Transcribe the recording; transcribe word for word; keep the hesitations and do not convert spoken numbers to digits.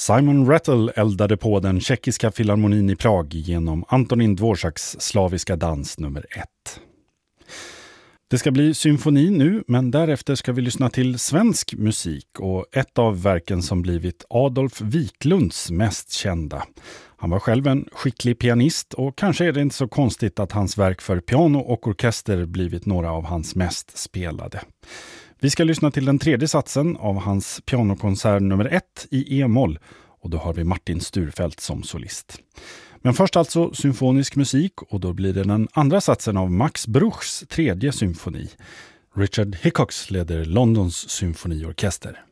Simon Rattle eldade på den tjeckiska filharmonin i Prag genom Antonin Dvořáks slaviska dans nummer ett. Det ska bli symfoni nu, men därefter ska vi lyssna till svensk musik och ett av verken som blivit Adolf Wiklunds mest kända. Han var själv en skicklig pianist och kanske är det inte så konstigt att hans verk för piano och orkester blivit några av hans mest spelade. Vi ska lyssna till den tredje satsen av hans pianokonsert nummer ett i e-moll och då har vi Martin Sturfeldt som solist. Men först alltså symfonisk musik och då blir det den andra satsen av Max Bruchs tredje symfoni. Richard Hickox leder Londons symfoniorkester.